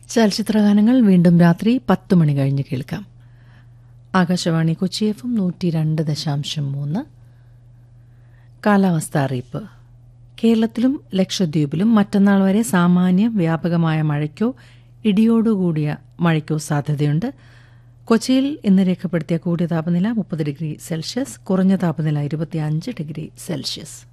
ചലച്ചിത്രഗാനങ്ങൾ വീണ്ടും രാത്രി 10 മണി കഴിഞ്ഞ് കേൾക്കാം. ആകാശവാണി കൊച്ചി FM 102.3. കാലാവസ്ഥ അറിയിപ്പ്. കേരളത്തിലും ലക്ഷദ്വീപിലും മറ്റന്നാൾ വരെ സാമാന്യ വ്യാപകമായ മഴയ്ക്കോ ഇടിയോടുകൂടിയ മഴയ്ക്കോ സാധ്യതയുണ്ട്. കൊച്ചിയിൽ ഇന്ന് രേഖപ്പെടുത്തിയ കൂടിയ താപനില 30 ഡിഗ്രി സെൽഷ്യസ്, കുറഞ്ഞ താപനില 25 ഡിഗ്രി സെൽഷ്യസ്.